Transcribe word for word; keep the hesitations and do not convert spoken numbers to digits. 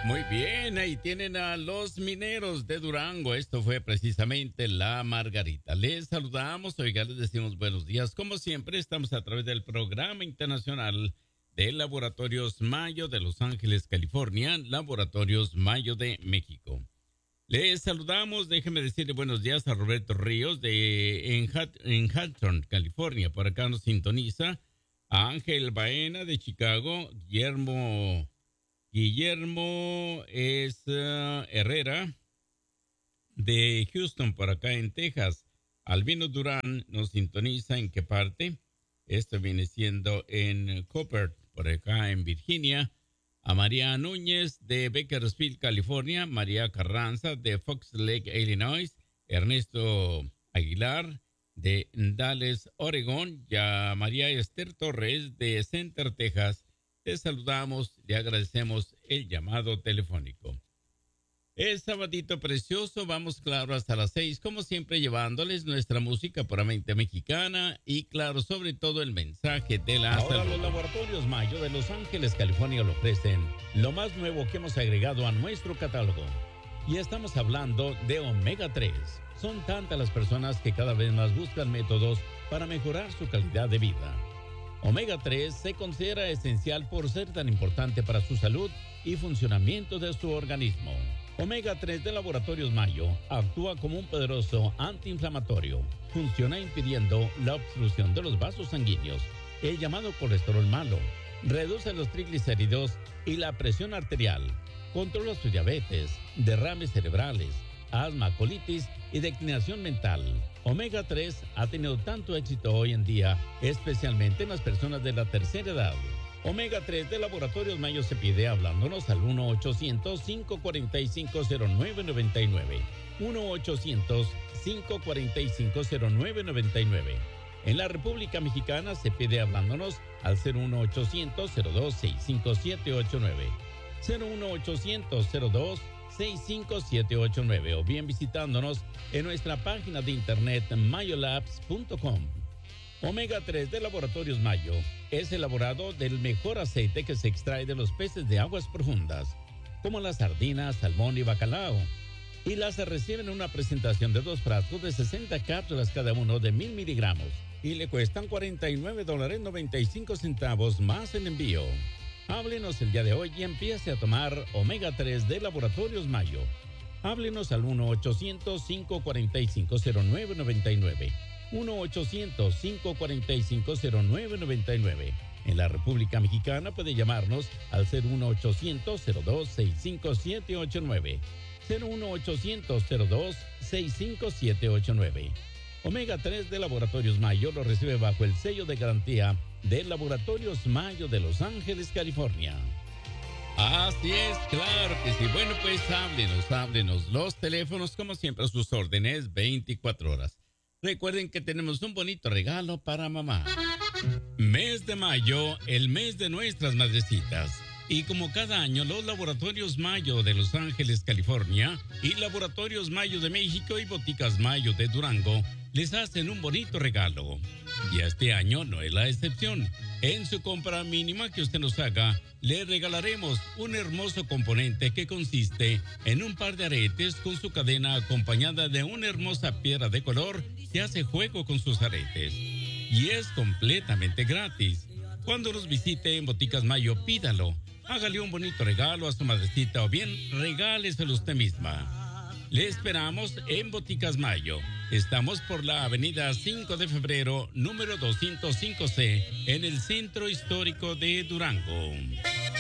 Muy bien, ahí tienen a los mineros de Durango. Esto fue precisamente La Margarita. Les saludamos, oiga, les decimos buenos días. Como siempre, estamos a través del Programa Internacional de Laboratorios Mayo de Los Ángeles, California, Laboratorios Mayo de México. Les saludamos, déjenme decirle buenos días a Roberto Ríos de en, Hat, en Hawthorne, California. Por acá nos sintoniza a Ángel Baena de Chicago, Guillermo... Guillermo es uh, Herrera de Houston, por acá en Texas. Albino Durán nos sintoniza en qué parte. Esto viene siendo en Cooper, por acá en Virginia. A María Núñez de Bakersfield, California. María Carranza de Fox Lake, Illinois. Ernesto Aguilar de Dallas, Oregón. Y a María Esther Torres de Center, Texas. Te saludamos, le agradecemos el llamado telefónico. Es sabadito precioso, vamos claro hasta las seis, como siempre llevándoles nuestra música puramente mexicana y claro, sobre todo el mensaje de la Ahora salud. Los Laboratorios Mayo de Los Ángeles, California lo ofrecen lo más nuevo que hemos agregado a nuestro catálogo. Y estamos hablando de omega tres. Son tantas las personas que cada vez más buscan métodos para mejorar su calidad de vida. omega tres se considera esencial por ser tan importante para su salud y funcionamiento de su organismo. omega tres de Laboratorios Mayo actúa como un poderoso antiinflamatorio. Funciona impidiendo la obstrucción de los vasos sanguíneos, el llamado colesterol malo. Reduce los triglicéridos y la presión arterial. Controla su diabetes, derrames cerebrales, asma, colitis y declinación mental. omega tres ha tenido tanto éxito hoy en día, especialmente en las personas de la tercera edad. omega tres de Laboratorios Mayo se pide hablándonos al uno ochocientos, cinco cuatro cinco, cero nueve nueve nueve. uno ochocientos, cinco cuatro cinco, cero nueve nueve nueve. En la República Mexicana se pide hablándonos al cero uno ochocientos, cero dos seis cinco siete ocho nueve. cero uno ochocientos, cero dos seis cinco siete ocho nueve o bien visitándonos en nuestra página de internet mayolabs punto com. omega tres de Laboratorios Mayo es elaborado del mejor aceite que se extrae de los peces de aguas profundas, como las sardinas, salmón y bacalao. Y las reciben en una presentación de dos frascos de sesenta cápsulas cada uno de mil miligramos y le cuestan cuarenta y nueve dólares noventa y cinco centavos más en envío. Háblenos el día de hoy y empiece a tomar omega tres de Laboratorios Mayo. Háblenos al uno ochocientos, cinco cuatro cinco, cero nueve nueve nueve. uno ochocientos, cinco cuatro cinco, cero nueve nueve nueve. En la República Mexicana puede llamarnos al cero uno ochocientos, cero dos seis cinco siete ocho nueve. cero uno ochocientos, cero dos seis cinco siete ocho nueve. omega tres de Laboratorios Mayo lo recibe bajo el sello de garantía de Laboratorios Mayo de Los Ángeles, California. Así es, claro que sí. Bueno, pues háblenos, háblenos. Los teléfonos, como siempre, a sus órdenes, veinticuatro horas. Recuerden que tenemos un bonito regalo para mamá. Mes de mayo, el mes de nuestras madrecitas. Y como cada año, los Laboratorios Mayo de Los Ángeles, California, y Laboratorios Mayo de México y Boticas Mayo de Durango les hacen un bonito regalo. Y este año no es la excepción. En su compra mínima que usted nos haga, le regalaremos un hermoso componente que consiste en un par de aretes con su cadena acompañada de una hermosa piedra de color que hace juego con sus aretes. Y es completamente gratis. Cuando nos visite en Boticas Mayo, pídalo. Hágale un bonito regalo a su madrecita o bien regáleselo usted misma. Le esperamos en Boticas Mayo. Estamos por la avenida cinco de febrero, número doscientos cinco C, en el centro histórico de Durango.